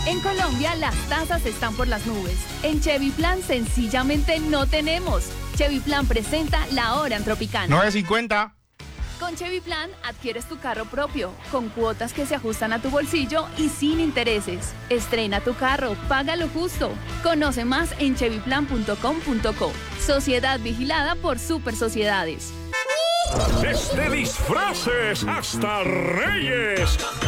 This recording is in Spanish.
En Colombia las tasas están por las nubes. En Chevy Plan sencillamente no tenemos. Chevy Plan presenta La Hora en Tropicana. 9:50. Con Chevy Plan adquieres tu carro propio, con cuotas que se ajustan a tu bolsillo y sin intereses. Estrena tu carro, paga lo justo. Conoce más en chevyplan.com.co. Sociedad vigilada por Super Sociedades. Desde disfraces hasta reyes,